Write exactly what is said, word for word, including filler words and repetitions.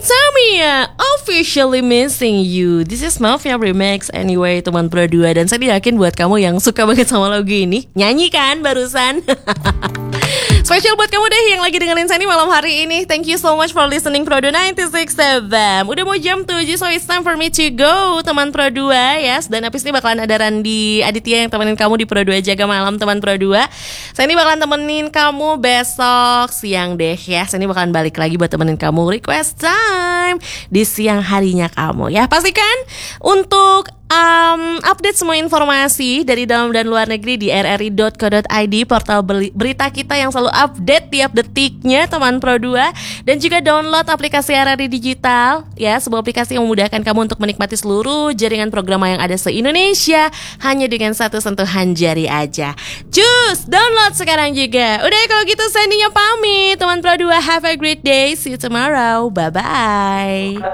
Tamiya, officially missing you. This is Mafia Remix anyway teman Pro dua. Dan saya yakin buat kamu yang suka banget sama lagu ini, nyanyi kan barusan. Spesial buat kamu deh yang lagi dengerin Sandy malam hari ini. Thank you so much for listening Pro dua sembilan enam tujuh. Udah mau jam tujuh, so it's time for me to go teman Pro dua, yes. Dan abis ini bakalan ada Randi Aditya yang temenin kamu di Pro dua Jaga Malam teman Pro dua. Sandy bakalan temenin kamu besok siang deh ya. Sandy bakalan balik lagi buat temenin kamu request time di siang harinya kamu ya. Pastikan untuk Um, update semua informasi dari dalam dan luar negeri di r r i dot co dot i d, portal berita kita yang selalu update tiap detiknya teman Pro dua. Dan juga download aplikasi R R I Digital ya, sebuah aplikasi yang memudahkan kamu untuk menikmati seluruh jaringan program yang ada se-Indonesia hanya dengan satu sentuhan jari aja. Cus, download sekarang juga. Udah kalau gitu Sandy-nya pamit teman Pro dua, have a great day, see you tomorrow, bye bye.